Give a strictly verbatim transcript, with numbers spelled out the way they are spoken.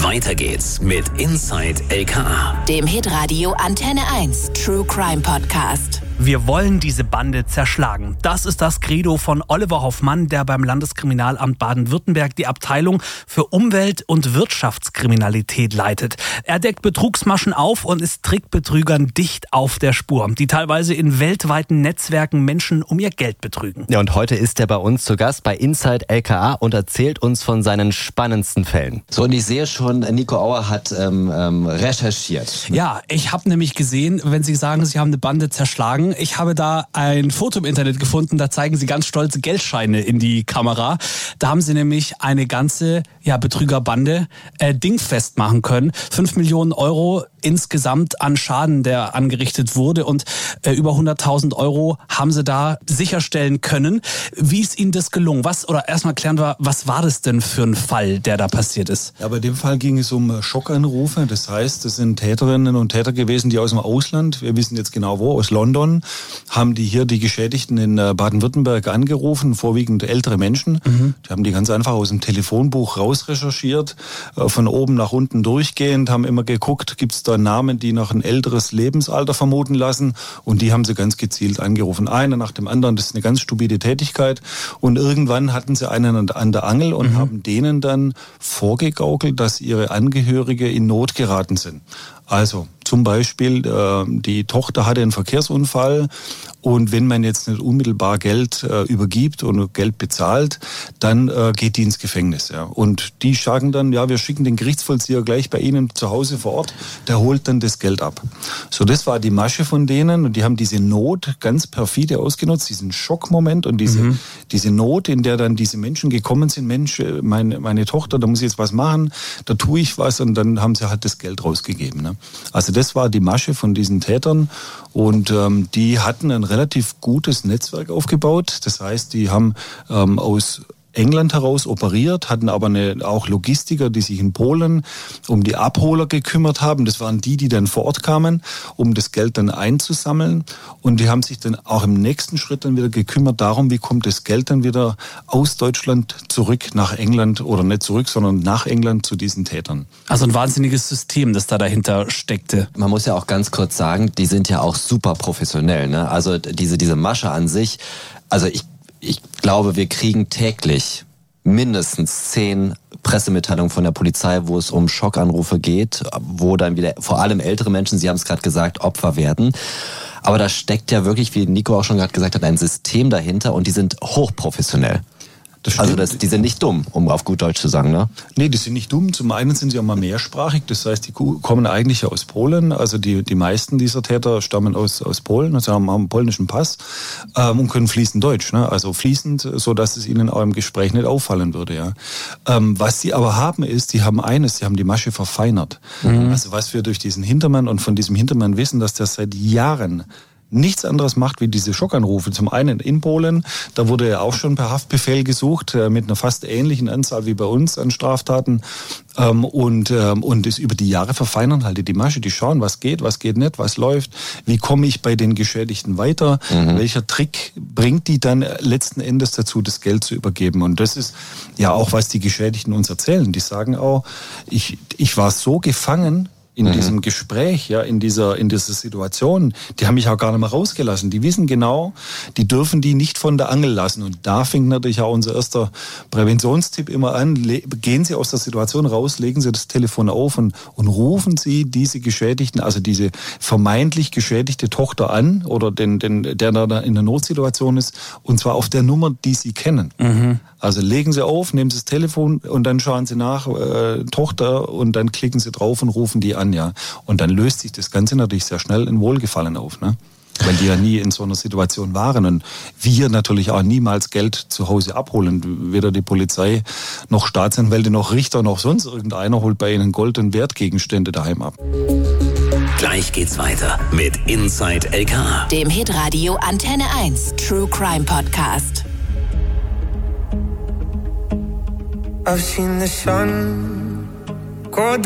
Weiter geht's mit Inside L K A, dem Hitradio Antenne eins True Crime Podcast. Wir wollen diese Bande zerschlagen. Das ist das Credo von Oliver Hoffmann, der beim Landeskriminalamt Baden-Württemberg die Abteilung für Umwelt- und Wirtschaftskriminalität leitet. Er deckt Betrugsmaschen auf und ist Trickbetrügern dicht auf der Spur, die teilweise in weltweiten Netzwerken Menschen um ihr Geld betrügen. Ja, und heute ist er bei uns zu Gast bei Inside L K A und erzählt uns von seinen spannendsten Fällen. So, und ich sehe schon, Nico Auer hat ähm, ähm, recherchiert. Ja, ich habe nämlich gesehen, wenn Sie sagen, Sie haben eine Bande zerschlagen, ich habe da ein Foto im Internet gefunden, da zeigen Sie ganz stolze Geldscheine in die Kamera. Da haben Sie nämlich eine ganze ja, Betrügerbande äh, dingfest machen können. Fünf Millionen Euro insgesamt an Schaden, der angerichtet wurde, und äh, über hunderttausend Euro haben Sie da sicherstellen können. Wie ist Ihnen das gelungen? Was, oder erstmal klären wir, was war das denn für ein Fall, der da passiert ist? Ja, bei dem Fall ging es um Schockanrufe. Das heißt, es sind Täterinnen und Täter gewesen, die aus dem Ausland, wir wissen jetzt genau wo, aus London, haben die hier die Geschädigten in Baden-Württemberg angerufen, vorwiegend ältere Menschen. Mhm. Die haben die ganz einfach aus dem Telefonbuch rausrecherchiert, von oben nach unten durchgehend, haben immer geguckt, gibt es da Namen, die noch ein älteres Lebensalter vermuten lassen, und die haben sie ganz gezielt angerufen. Einer nach dem anderen, das ist eine ganz stupide Tätigkeit, und irgendwann hatten sie einen an der Angel und mhm. haben denen dann vorgegaukelt, dass ihre Angehörige in Not geraten sind. Also zum Beispiel, äh, die Tochter hatte einen Verkehrsunfall, und wenn man jetzt nicht unmittelbar Geld äh, übergibt und Geld bezahlt, dann äh, geht die ins Gefängnis. Ja. Und die sagen dann, ja, wir schicken den Gerichtsvollzieher gleich bei Ihnen zu Hause vor Ort, der holt dann das Geld ab. So, das war die Masche von denen, und die haben diese Not ganz perfide ausgenutzt, diesen Schockmoment und diese, mhm. diese Not, in der dann diese Menschen gekommen sind, Mensch, meine, meine Tochter, da muss ich jetzt was machen, da tue ich was, und dann haben sie halt das Geld rausgegeben. Ne. Also das war die Masche von diesen Tätern, und ähm, die hatten ein relativ gutes Netzwerk aufgebaut. Das heißt, die haben ähm, aus England heraus operiert, hatten aber eine, auch Logistiker, die sich in Polen um die Abholer gekümmert haben. Das waren die, die dann vor Ort kamen, um das Geld dann einzusammeln. Und die haben sich dann auch im nächsten Schritt dann wieder gekümmert darum, wie kommt das Geld dann wieder aus Deutschland zurück nach England, oder nicht zurück, sondern nach England zu diesen Tätern. Also ein wahnsinniges System, das da dahinter steckte. Man muss ja auch ganz kurz sagen, die sind ja auch super professionell, ne? Also diese, diese Masche an sich, also ich Ich glaube, wir kriegen täglich mindestens zehn Pressemitteilungen von der Polizei, wo es um Schockanrufe geht, wo dann wieder vor allem ältere Menschen, Sie haben es gerade gesagt, Opfer werden. Aber da steckt ja wirklich, wie Nico auch schon gerade gesagt hat, ein System dahinter, und die sind hochprofessionell. Das also das, die sind nicht dumm, um auf gut Deutsch zu sagen, ne? Nee, die sind nicht dumm. Zum einen sind sie auch mal mehrsprachig. Das heißt, die kommen eigentlich aus Polen. Also die, die meisten dieser Täter stammen aus, aus Polen, also haben, haben einen polnischen Pass ähm, und können fließend Deutsch. Ne? Also fließend, so dass es ihnen auch im Gespräch nicht auffallen würde. Ja. Ähm, was sie aber haben ist, die haben eines, sie haben die Masche verfeinert. Mhm. Also was wir durch diesen Hintermann und von diesem Hintermann wissen, dass der seit Jahren nichts anderes macht wie diese Schockanrufe. Zum einen in Polen, da wurde ja auch schon per Haftbefehl gesucht, mit einer fast ähnlichen Anzahl wie bei uns an Straftaten. Und, und das über die Jahre verfeinern halt die Masche, die schauen, was geht, was geht nicht, was läuft, wie komme ich bei den Geschädigten weiter, mhm. welcher Trick bringt die dann letzten Endes dazu, das Geld zu übergeben. Und das ist ja auch, was die Geschädigten uns erzählen. Die sagen auch, ich, ich war so gefangen in mhm. diesem Gespräch, ja, in dieser, in dieser Situation, die haben mich auch gar nicht mehr rausgelassen. Die wissen genau, die dürfen die nicht von der Angel lassen. Und da fängt natürlich auch unser erster Präventionstipp immer an. Le- gehen Sie aus der Situation raus, legen Sie das Telefon auf und, und rufen Sie diese Geschädigten, also diese vermeintlich geschädigte Tochter an, oder den, den, der da in der Notsituation ist, und zwar auf der Nummer, die Sie kennen. Mhm. Also legen Sie auf, nehmen Sie das Telefon und dann schauen Sie nach, äh, Tochter, und dann klicken Sie drauf und rufen die an, ja. Und dann löst sich das Ganze natürlich sehr schnell in Wohlgefallen auf, ne? Weil die ja nie in so einer Situation waren, und wir natürlich auch niemals Geld zu Hause abholen. Weder die Polizei, noch Staatsanwälte, noch Richter, noch sonst irgendeiner holt bei ihnen Gold- und Wertgegenstände daheim ab. Gleich geht's weiter mit Inside L K A, dem Hitradio Antenne eins True Crime Podcast. I've seen the sun go down.